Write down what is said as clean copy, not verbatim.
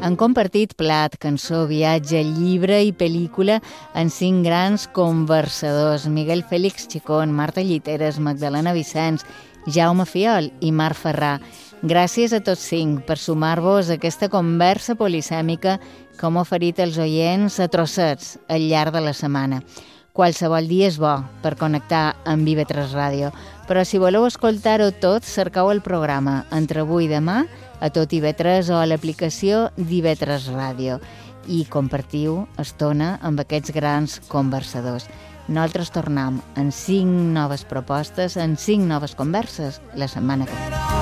Han compartit plat, cançó, viatge, llibre i pel·lícula en 5 grans conversadors. Miguel Fèlix Chicón, Marta Lliteres, Magdalena Vicenç, Jaume Fiol i Marc Ferrà. Gràcies a tots 5 per sumar-vos a aquesta conversa polisèmica que hem oferit als oients a trossets al llarg de la setmana. Qualsevol dia és bo per connectar amb IB3 Ràdio, però si voleu escoltar-ho tot, cercau el programa entre avui i demà a tot IB3 o a l'aplicació d'IB3 Ràdio i compartiu estona amb aquests grans conversadors. Nosaltres tornem en 5 noves propostes, en 5 noves converses la setmana que ve.